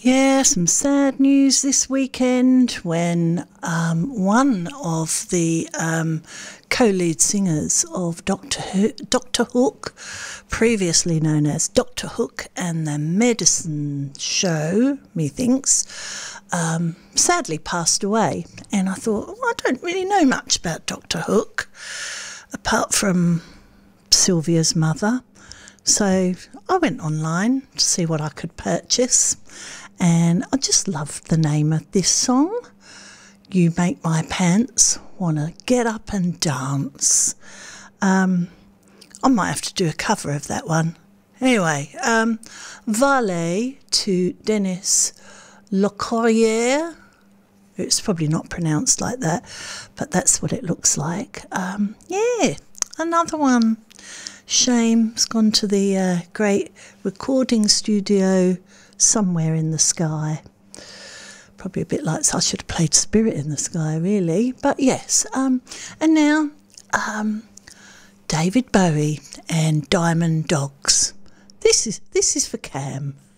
Yeah, some sad news this weekend when one of the co-lead singers of Doctor Hook, previously known as Doctor Hook and the Medicine Show, methinks, sadly passed away. And I thought, well, I don't really know much about Doctor Hook, apart from Sylvia's mother. So I went online to see what I could purchase, and I just loved the name of this song. You Make My Pants Wanna Get Up and Dance. I might have to do a cover of that one. Anyway, Valet to Denis Locorriere. It's probably not pronounced like that, but that's what it looks like. Yeah, another one. Shame, it's gone to the great recording studio somewhere in the sky. Probably a bit like I should have played Spirit in the Sky, really. But yes, and now David Bowie and Diamond Dogs. This is for Cam.